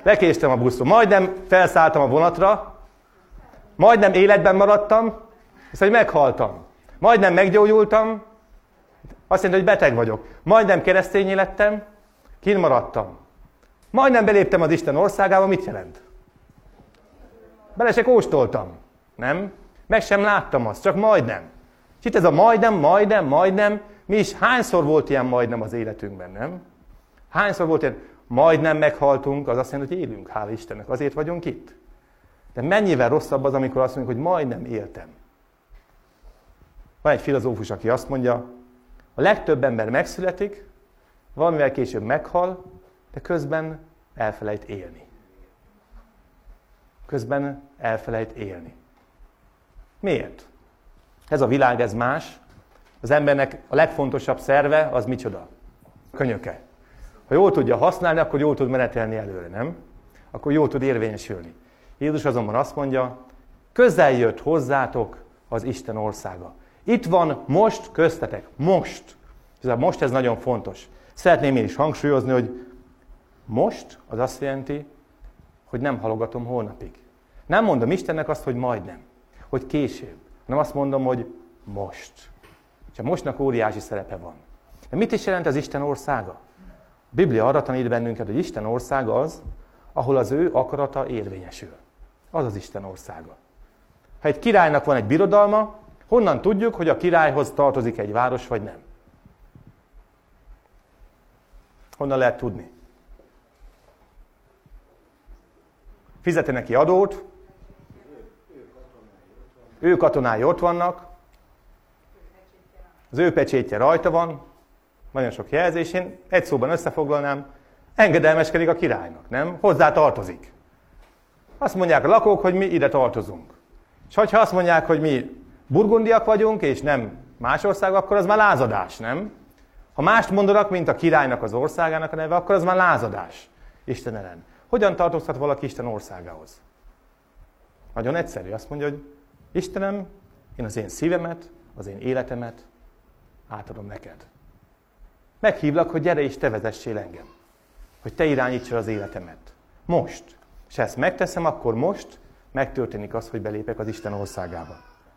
lekéstem a buszról, majdnem felszálltam a vonatra, majdnem életben maradtam, hiszen meghaltam. Majdnem meggyógyultam, azt jelenti, hogy beteg vagyok. Majdnem keresztényé lettem, kint maradtam. Majdnem beléptem az Isten országába, mit jelent? Bele se kóstoltam, nem? Meg sem láttam azt, csak majdnem. És itt ez a majdnem, mi is hányszor volt ilyen majdnem az életünkben, nem? Hányszor volt ilyen, majdnem meghaltunk, az azt jelenti, hogy élünk, hála Istennek, azért vagyunk itt. De mennyivel rosszabb az, amikor azt mondjuk, hogy majdnem éltem. Van egy filozófus, aki azt mondja, a legtöbb ember megszületik, valamivel később meghal, de közben elfelejt élni. Közben elfelejt élni. Miért? Ez a világ, ez más. Az embernek a legfontosabb szerve, az micsoda? Könyöke. Ha jól tudja használni, akkor jól tud menetelni előre, nem? Akkor jól tud érvényesülni. Jézus azonban azt mondja, közel jött hozzátok az Isten országa. Itt van most köztetek. Most. Most ez nagyon fontos. Szeretném én is hangsúlyozni, hogy most az azt jelenti, hogy nem halogatom holnapig. Nem mondom Istennek azt, hogy majdnem, hogy később, hanem azt mondom, hogy most. És a mostnak óriási szerepe van. De mit is jelent az Isten országa? A Biblia arra tanít bennünket, hogy Isten országa az, ahol az ő akarata érvényesül. Az az Isten országa. Ha egy királynak van egy birodalma, honnan tudjuk, hogy a királyhoz tartozik egy város, vagy nem? Honnan lehet tudni? Fizeti neki adót, ő katonái ott vannak, az ő pecsétje rajta van, nagyon sok jelzés, én egy szóban összefoglalnám, engedelmeskedik a királynak, nem? Hozzá tartozik. Azt mondják a lakók, hogy mi ide tartozunk. És ha azt mondják, hogy mi burgundiak vagyunk, és nem más ország, akkor az már lázadás, nem? Ha mást mondanak, mint a királynak az országának a neve, akkor az már lázadás Isten ellen. Hogyan tartozhat valaki Isten országához? Nagyon egyszerű. Azt mondja, hogy Istenem, én az én szívemet, az én életemet átadom neked. Meghívlak, hogy gyere és te vezessél engem. Hogy te irányítsd az életemet. Most. És ha ezt megteszem, akkor most megtörténik az, hogy belépek az Isten országába.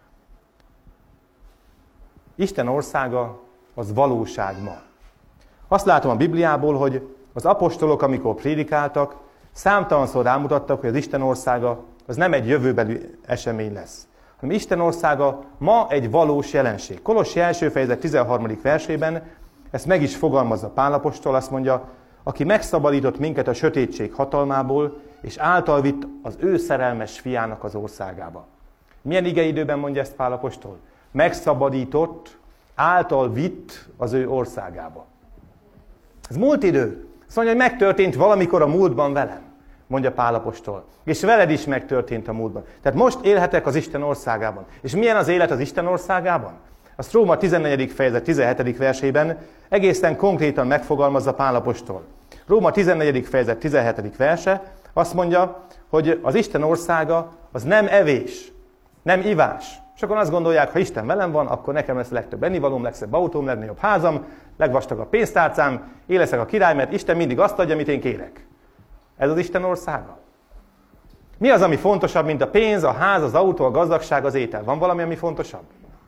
Isten országa az valóság ma. Azt látom a Bibliából, hogy az apostolok, amikor prédikáltak, számtalanszor rámutattak, hogy az Isten országa az nem egy jövőbeli esemény lesz, hanem Isten országa ma egy valós jelenség. Kolossi 1. fejezet 13. versében ezt meg is fogalmazza Pál apostol, azt mondja, aki megszabadított minket a sötétség hatalmából, és által vitt az ő szerelmes fiának az országába. Milyen igeidőben mondja ezt Pál apostol? Megszabadított, által vitt az ő országába. Ez múlt idő. Azt mondja, hogy megtörtént valamikor a múltban velem, mondja Pál apostol. És veled is megtörtént a múltban. Tehát most élhetek az Isten országában. És milyen az élet az Isten országában? Azt Róma 14. fejezet 17. versében egészen konkrétan megfogalmazza Pál apostol. Róma 14. fejezet 17. verse azt mondja, hogy az Isten országa az nem evés, nem ivás. Sokan azt gondolják, ha Isten velem van, akkor nekem lesz a legtöbb ennivalóm, legszebb autóm, legnagyobb házam, legvastagabb pénztárcám, én leszek a király, mert Isten mindig azt adja, amit én kérek. Ez az Isten országa. Mi az, ami fontosabb, mint a pénz, a ház, az autó, a gazdagság, az étel? Van valami, ami fontosabb?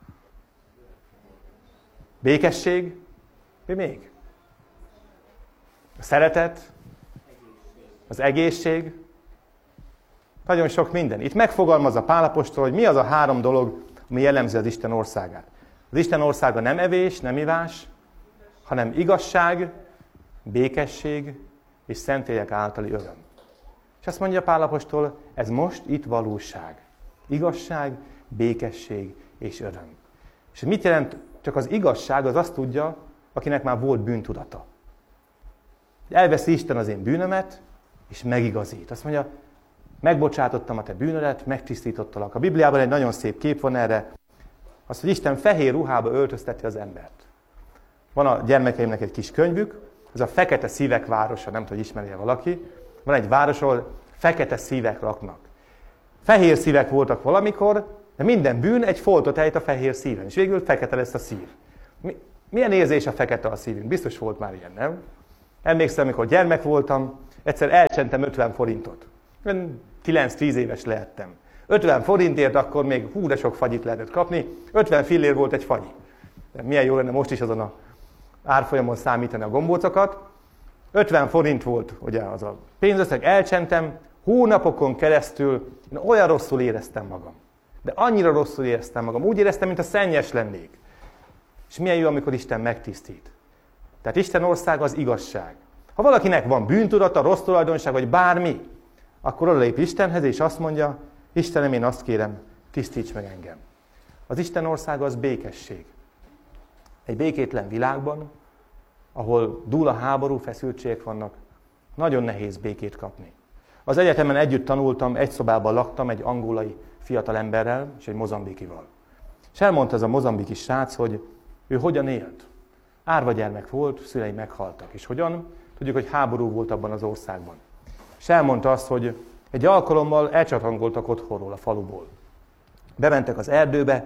Békesség? Mi még? A szeretet? Az egészség? Nagyon sok minden. Itt megfogalmazza Pál apostol, hogy mi az a 3 dolog, ami jellemzi az Isten országát. Az Isten országa nem evés, nem ivás, hanem igazság, békesség és szentélyek általi öröm. És azt mondja Pál apostol, ez most itt valóság. Igazság, békesség és öröm. És mit jelent csak az igazság, az azt tudja, akinek már volt bűntudata. Elveszi Isten az én bűnömet, és megigazít. Azt mondja, megbocsátottam a te bűnödet, megtisztítottalak. A Bibliában egy nagyon szép kép van erre. Az, hogy Isten fehér ruhába öltözteti az embert. Van a gyermekeimnek egy kis könyvük, ez a Fekete Szívek városa, nem tudom, hogy ismerje valaki. Van egy város, ahol fekete szívek laknak. Fehér szívek voltak valamikor, de minden bűn egy foltot ejt a fehér szíven, és végül fekete lesz a szív. Milyen érzés a fekete a szívünk? Biztos volt már ilyen, nem? Emlékszem, amikor gyermek voltam, Egyszer elcsentem 50 forintot. 9-10 éves lehettem. 50 forintért akkor még de sok fagyit lehetett kapni. 50 fillér volt egy fagyi. De milyen jó lenne most is azon a árfolyamon számítani a gombócokat. 50 forint volt ugye az a pénzösszeg, elcsentem, hónapokon keresztül én olyan rosszul éreztem magam. De annyira rosszul éreztem magam. Úgy éreztem, mintha szennyes lennék. És milyen jó, amikor Isten megtisztít. Tehát Isten országa az igazság. Ha valakinek van bűntudata, rossz tulajdonság, vagy bármi, akkor odalép Istenhez, és azt mondja, Istenem, én azt kérem, tisztíts meg engem. Az Isten országa az békesség. Egy békétlen világban, ahol dúl a háború, feszültségek vannak, nagyon nehéz békét kapni. Az egyetemen együtt tanultam, egy szobában laktam egy angolai fiatalemberrel és egy mozambikival. És elmondta ez a mozambiki srác, hogy ő hogyan élt. Árva gyermek volt, szülei meghaltak. És hogyan? Tudjuk, hogy háború volt abban az országban. És elmondta azt, hogy egy alkalommal elcsatangoltak otthonról, a faluból. Bementek az erdőbe,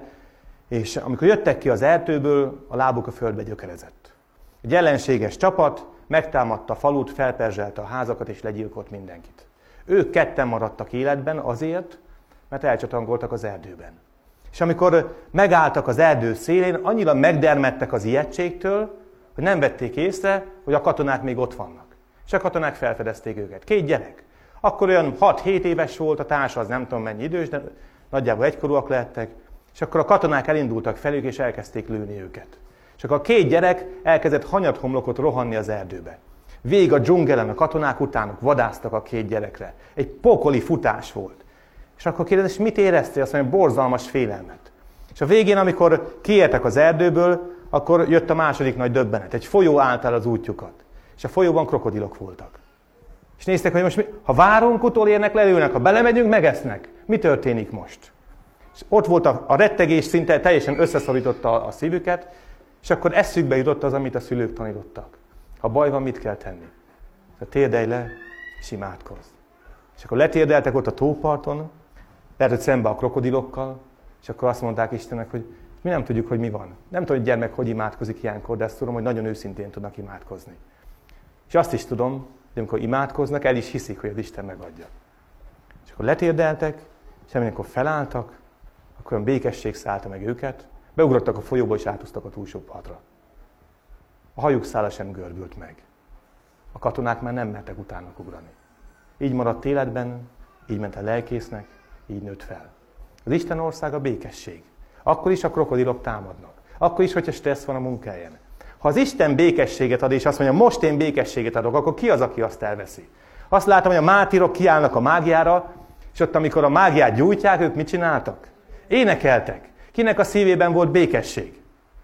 és amikor jöttek ki az erdőből, a lábuk a földbe gyökerezett. Egy ellenséges csapat megtámadta a falut, felperzselte a házakat és legyilkolt mindenkit. Ők ketten maradtak életben azért, mert elcsatangoltak az erdőben. És amikor megálltak az erdő szélén, annyira megdermedtek az ijegységtől, hogy nem vették észre, hogy a katonák még ott vannak. És a katonák felfedezték őket. 2 gyerek. Akkor olyan 6-7 éves volt, a társa az nem tudom mennyi idős, de nagyjából egykorúak lehettek. És akkor a katonák elindultak felük, és elkezdték lőni őket. És akkor a 2 gyerek elkezdett hanyathomlokot rohanni az erdőbe. Végig a dzsungelen a katonák utánuk vadásztak a 2 gyerekre. Egy pokoli futás volt. És akkor kérdez, mit éreztél? Azt mondja, borzalmas félelmet. És a végén, amikor kiértek az erdőből, akkor jött a második nagy döbbenet. Egy folyó állt el az útjukat. És a folyóban krokodilok voltak. És néztek, hogy most ha várunk, utolérnek, lelőnek, ha belemegyünk, megesznek. Mi történik most? És ott volt a rettegés, szinte teljesen összeszorította a szívüket, és akkor eszükbe jutott az, amit a szülők tanítottak. Ha baj van, mit kell tenni? Térdelj le, és imádkozz. És akkor letérdeltek ott a tóparton, lehet, hogy szembe a krokodilokkal, és akkor azt mondták Istennek, hogy mi nem tudjuk, hogy mi van. Nem tudom, hogy gyermek hogy imádkozik ilyenkor, de ezt tudom, hogy nagyon őszintén tudnak imádkozni. És azt is tudom, hogy amikor imádkoznak, el is hiszik, hogy az Isten megadja. És akkor letérdeltek, és amikor felálltak, akkor olyan békesség szállta meg őket, beugrottak a folyóba, és átúztak a túlsó partra. A hajuk szála sem görbült meg. A katonák már nem mertek utánuk ugrani. Így maradt életben, így ment a lelkésznek, így nőtt fel. Az Isten országa békesség. Akkor is a krokodilok támadnak. Akkor is, hogyha stressz van a munkahelyen. Ha az Isten békességet ad, és azt mondja, most én békességet adok, akkor ki az, aki azt elveszi? Azt látom, hogy a mártírok kiállnak a mágiára, és ott, amikor a mágiát gyújtják, ők mit csináltak? Énekeltek. Kinek a szívében volt békesség?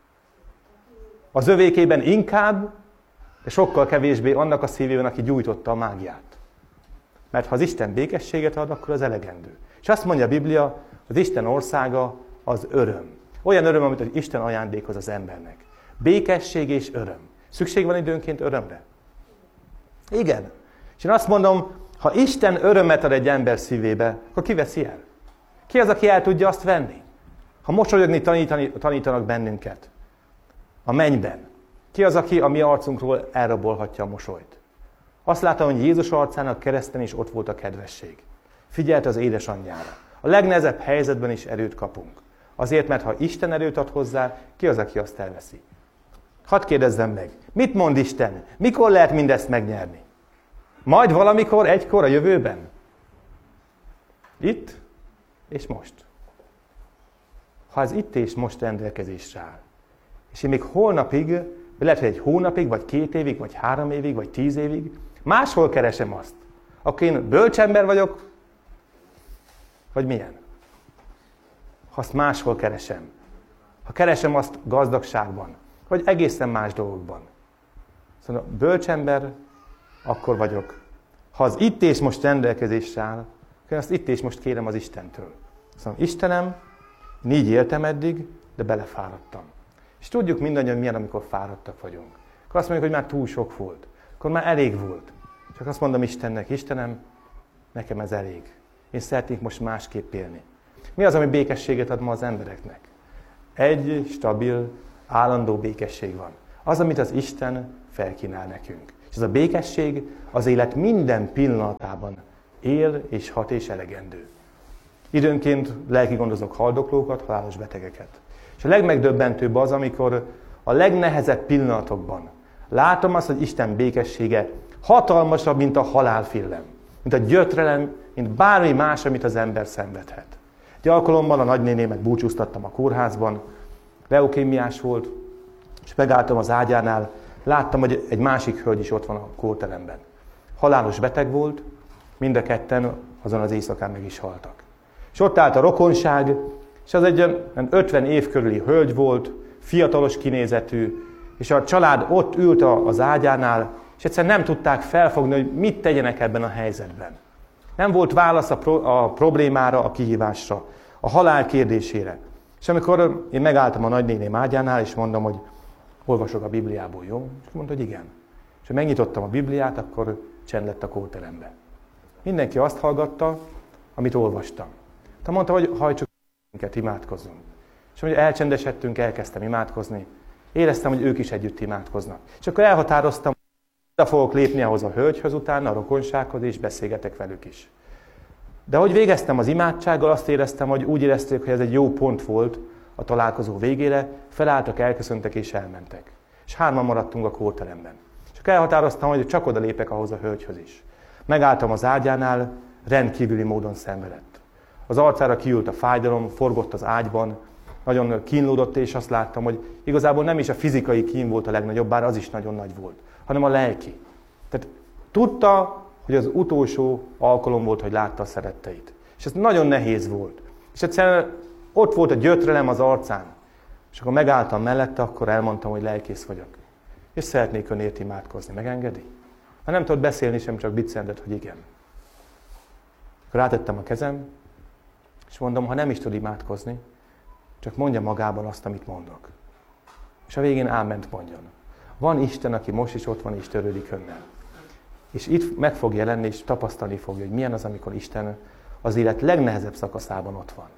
Az övékében inkább, de sokkal kevésbé annak a szívében, aki gyújtotta a mágiát. Mert ha az Isten békességet ad, akkor az elegendő. És azt mondja a Biblia, az Isten országa az öröm. Olyan öröm, amit az Isten ajándékoz az embernek. Békesség és öröm. Szükség van időnként örömre? Igen. És én azt mondom, ha Isten örömet ad egy ember szívébe, akkor ki veszi el? Ki az, aki el tudja azt venni? Ha mosolyogni tanítanak bennünket a mennyben, ki az, aki a mi arcunkról elrabolhatja a mosolyt? Azt látom, hogy Jézus arcának kereszten is ott volt a kedvesség. Figyelt az édesanyjára. A legnehezebb helyzetben is erőt kapunk. Azért, mert ha Isten erőt ad hozzá, ki az, aki azt elveszi? Hadd kérdezzem meg, mit mond Isten? Mikor lehet mindezt megnyerni? Majd valamikor, egykor, a jövőben? Itt és most. Ha ez itt és most rendelkezésre áll, és én még holnapig, lehet, hogy 1 hónapig, vagy 2 évig, vagy 3 évig, vagy 10 évig, máshol keresem azt, akkor én bölcsember vagyok, vagy milyen? Ha azt máshol keresem, ha keresem azt gazdagságban, vagy egészen más dolgokban. Szóval bölcsember, akkor vagyok. Ha az itt és most rendelkezésre áll, akkor azt itt és most kérem az Istentől. Szóval Istenem, én így éltem eddig, de belefáradtam. És tudjuk mindannyian, milyen, amikor fáradtak vagyunk. Akkor azt mondjuk, hogy már túl sok volt. Akkor már elég volt. Csak azt mondom Istennek, Istenem, nekem ez elég. Én szeretnék most másképp élni. Mi az, ami békességet ad ma az embereknek? Egy stabil, állandó békesség van. Az, amit az Isten felkínál nekünk. És ez a békesség az élet minden pillanatában él és hat és elegendő. Időnként lelki gondozok haldoklókat, halálos betegeket. És a legmegdöbbentőbb az, amikor a legnehezebb pillanatokban látom azt, hogy Isten békessége hatalmasabb, mint a halálfélelem, mint a gyötrelem, mint bármi más, amit az ember szenvedhet. Egy alkalommal a nagynénémet búcsúztattam a kórházban, leukémiás volt, és megálltam az ágyánál, láttam, hogy egy másik hölgy is ott van a kórteremben. Halálos beteg volt, mind a ketten azon az éjszakán meg is haltak. És ott állt a rokonság, és az egy 50 év körüli hölgy volt, fiatalos kinézetű, és a család ott ült az ágyánál, és egyszerűen nem tudták felfogni, hogy mit tegyenek ebben a helyzetben. Nem volt válasz a problémára, a kihívásra, a halál kérdésére. És amikor én megálltam a nagynéném ágyánál, és mondom, hogy olvasok a Bibliából, jó? És mondta, hogy igen. És megnyitottam a Bibliát, akkor csend lett a kórterembe. Mindenki azt hallgatta, amit olvastam. Tehát mondta, hogy hajtsuk minket, imádkozzunk. És hogy elcsendesedtünk, elkezdtem imádkozni. Éreztem, hogy ők is együtt imádkoznak. És akkor elhatároztam, hogy oda fogok lépni ahhoz a hölgyhöz utána, a rokonsághoz, és beszélgetek velük is. De ahogy végeztem az imádsággal, azt éreztem, hogy úgy érezték, hogy ez egy jó pont volt a találkozó végére, felálltak, elköszöntek és elmentek. És 3-an maradtunk a kórteremben. És akkor elhatároztam, hogy csak oda lépek ahhoz a hölgyhöz is. Megálltam az ágyánál, rendkívüli módon szenvedett. Az arcára kiült a fájdalom, forgott az ágyban, nagyon kínlódott, és azt láttam, hogy igazából nem is a fizikai kín volt a legnagyobb, bár az is nagyon nagy volt, hanem a lelki. Tehát tudta, hogy az utolsó alkalom volt, hogy látta a szeretteit. És ez nagyon nehéz volt. És egyszerűen ott volt a gyötrelem az arcán. És akkor megálltam mellette, akkor elmondtam, hogy lelkész vagyok. És szeretnék önért imádkozni. Megengedi? Ha nem tudott beszélni sem, csak biccentett, hogy igen. Akkor rátettem a kezem, és mondom, ha nem is tud imádkozni, csak mondja magában azt, amit mondok. És a végén áment mondjon. Van Isten, aki most is ott van, és törődik önnel. És itt meg fog jelenni, és tapasztalni fogja, hogy milyen az, amikor Isten az élet legnehezebb szakaszában ott van.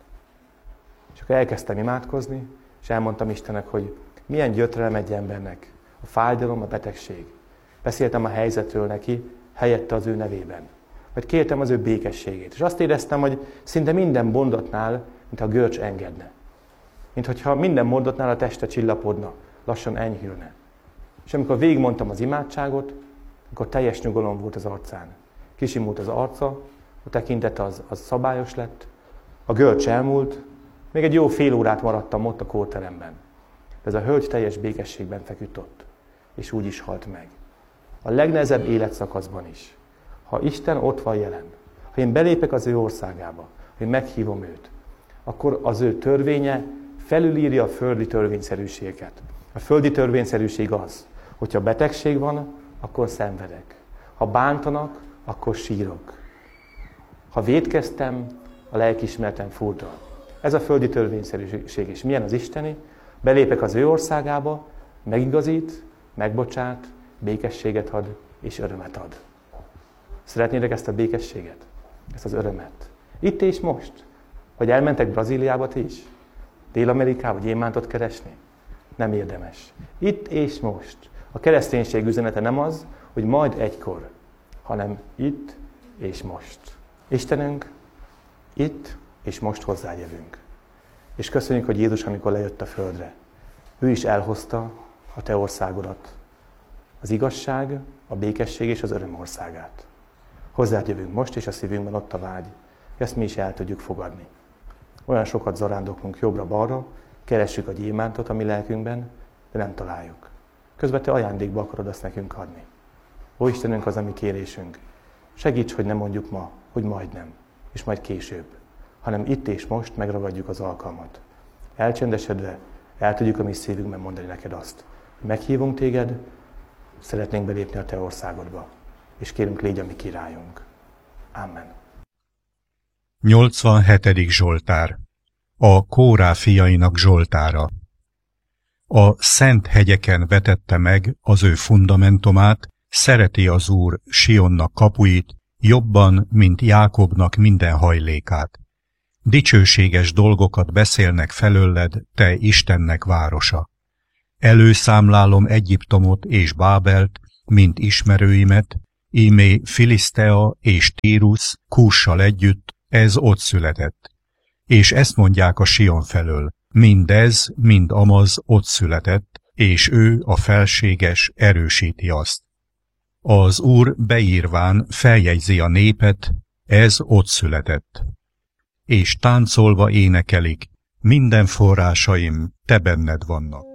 És akkor elkezdtem imádkozni, és elmondtam Istennek, hogy milyen gyötrelem egy embernek. A fájdalom, a betegség. Beszéltem a helyzetről neki, helyette az ő nevében. Vagy kértem az ő békességét. És azt éreztem, hogy szinte minden mondatnál, mintha a görcs engedne. Mintha minden mondatnál a teste csillapodna, lassan enyhülne. És amikor végigmondtam az imádságot, akkor teljes nyugalom volt az arcán. Kisimult az arca, a tekintete az szabályos lett, a görcs elmúlt, még egy jó fél órát maradtam ott a kórteremben. De ez a hölgy teljes békességben feküdt ott, és úgy is halt meg. A legnehezebb életszakaszban is. Ha Isten ott van jelen, ha én belépek az ő országába, hogy meghívom őt, akkor az ő törvénye felülírja a földi törvényszerűséget. A földi törvényszerűség az, hogyha betegség van, akkor szenvedek. Ha bántanak, akkor sírok. Ha vétkeztem, a lelkiismeretem furdal. Ez a földi törvényszerűség. És milyen az isteni? Belépek az ő országába, megigazít, megbocsát, békességet ad és örömet ad. Szeretnétek ezt a békességet? Ezt az örömet? Itt és most? Vagy elmentek Brazíliába ti is? Dél-Amerikába gyémántot keresni? Nem érdemes. Itt és most. A kereszténység üzenete nem az, hogy majd egykor, hanem itt és most. Istenünk, itt és most hozzájövünk. És köszönjük, hogy Jézus, amikor lejött a földre, ő is elhozta a te országodat. Az igazság, a békesség és az öröm országát. Hozzád jövünk most, és a szívünkben ott a vágy. Ezt mi is el tudjuk fogadni. Olyan sokat zarándoklunk jobbra-balra, keressük a gyémántot a mi lelkünkben, de nem találjuk. Közben te ajándékba akarod azt nekünk adni. Ó Istenünk, az a mi kérésünk. Segíts, hogy ne mondjuk ma, hogy majdnem, és majd később, hanem itt és most megragadjuk az alkalmat. Elcsendesedve el tudjuk a mi szívünkben mondani neked azt. Meghívunk téged, szeretnénk belépni a te országodba, és kérünk, légy a mi királyunk. Amen. 87. Zsoltár. A Kórá fiainak Zsoltára. A szent hegyeken vetette meg az ő fundamentumát, szereti az Úr Sionnak kapuit, jobban, mint Jákobnak minden hajlékát. Dicsőséges dolgokat beszélnek felőled, te Istennek városa. Előszámlálom Egyiptomot és Bábelt, mint ismerőimet, ímé Filisztea és Tírus Kússal együtt, ez ott született. És ezt mondják a Sion felől, mindez, mind amaz ott született, és ő, a felséges, erősíti azt. Az Úr beírván feljegyzi a népet, ez ott született. És táncolva énekelik, minden forrásaim te benned vannak.